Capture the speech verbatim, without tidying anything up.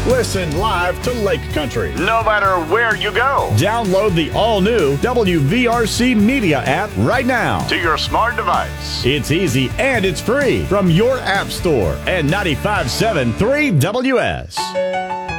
Listen live to Lake Country. No matter where you go. Download the all-new W V R C Media app right now to your smart device. It's easy and it's free from your app store and ninety-five point seven three W S.